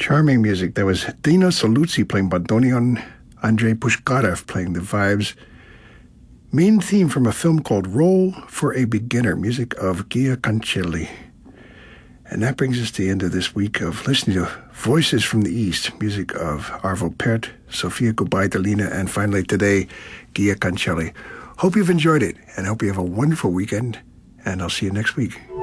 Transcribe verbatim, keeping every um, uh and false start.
Charming music. There was Dino Saluzzi playing bandoneon, Andrei Pushkarev playing the vibes. Main theme from a film called Roll for a Beginner, music of Gia Cancelli. And that brings us to the end of this week of listening to Voices from the East, music of Arvo Pärt, Sofia Gubaidulina, and finally today, Gia Cancelli. Hope you've enjoyed it, and hope you have a wonderful weekend, and I'll see you next week.